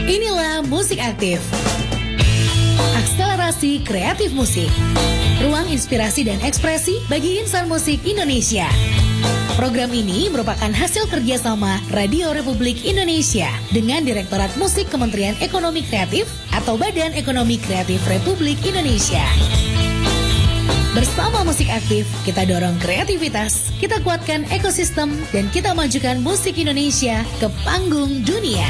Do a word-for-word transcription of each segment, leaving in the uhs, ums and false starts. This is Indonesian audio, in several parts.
Inilah Musik Aktif, akselerasi kreatif musik, ruang inspirasi dan ekspresi bagi insan musik Indonesia. Program ini merupakan hasil kerjasama Radio Republik Indonesia dengan Direktorat Musik Kementerian Ekonomi Kreatif atau Badan Ekonomi Kreatif Republik Indonesia. Bersama Musik Aktif, kita dorong kreativitas, kita kuatkan ekosistem, dan kita majukan musik Indonesia ke panggung dunia.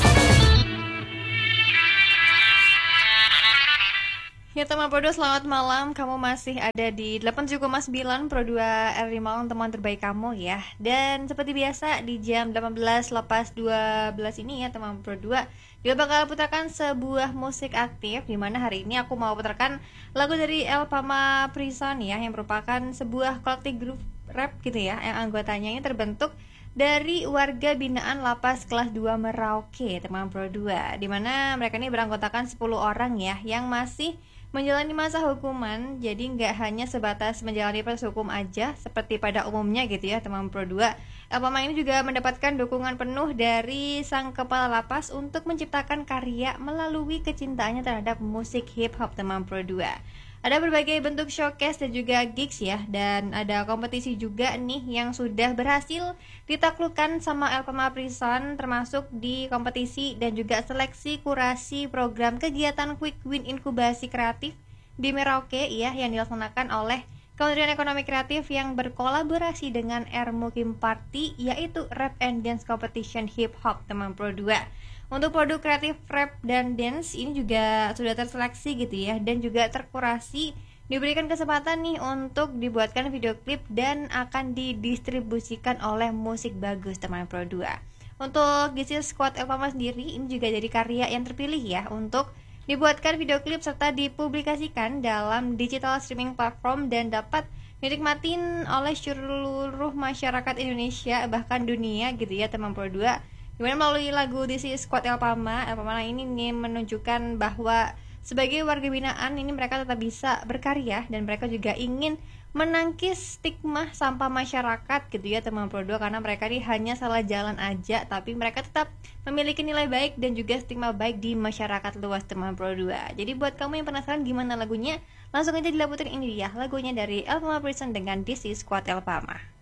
Ya teman Pro dua, selamat malam. Kamu masih ada di delapan puluh tujuh koma sembilan Pro dua R lima Malang, teman terbaik kamu ya. Dan seperti biasa di jam delapan belas lepas dua belas ini ya teman Pro dua, dia bakal putarkan sebuah musik aktif, di mana hari ini aku mau putarkan lagu dari Elpama Prison ya, yang merupakan sebuah kolektif grup rap gitu ya, yang anggotanya ini terbentuk dari warga binaan Lapas Kelas dua Merauke teman Pro dua, di mana mereka ini beranggotakan sepuluh orang ya, yang masih menjalani masa hukuman. Jadi nggak hanya sebatas menjalani proses hukum aja seperti pada umumnya gitu ya teman Pro dua. Elpama ini juga mendapatkan dukungan penuh dari sang kepala lapas untuk menciptakan karya melalui kecintaannya terhadap musik hip hop teman Pro dua. Ada berbagai bentuk showcase dan juga gigs ya, dan ada kompetisi juga nih yang sudah berhasil ditaklukkan sama Elpama Prison, termasuk di kompetisi dan juga seleksi kurasi program kegiatan Quick Win Inkubasi Kreatif di Merauke ya, yang dilaksanakan oleh Kementerian Ekonomi Kreatif yang berkolaborasi dengan Ermukim Party, yaitu Rap and Dance Competition Hip Hop teman Pro dua. Untuk produk kreatif rap dan dance ini juga sudah terseleksi gitu ya, dan juga terkurasi, diberikan kesempatan nih untuk dibuatkan video klip dan akan didistribusikan oleh Musik Bagus teman Pro dua. Untuk Gisil Squad Elpama sendiri ini juga jadi karya yang terpilih ya untuk dibuatkan video klip serta dipublikasikan dalam digital streaming platform dan dapat dinikmatin oleh seluruh masyarakat Indonesia bahkan dunia gitu ya teman Pro dua. Dimana melalui lagu This is Squad Elpama, Elpama ini ingin menunjukkan bahwa sebagai warga binaan ini mereka tetap bisa berkarya, dan mereka juga ingin menangkis stigma sampah masyarakat gitu ya teman Pro dua, karena mereka ini hanya salah jalan aja, tapi mereka tetap memiliki nilai baik dan juga stigma baik di masyarakat luas teman Pro dua. Jadi buat kamu yang penasaran gimana lagunya, langsung aja dilaputin, ini dia lagunya dari Elpama Prison dengan This is Squad Elpama.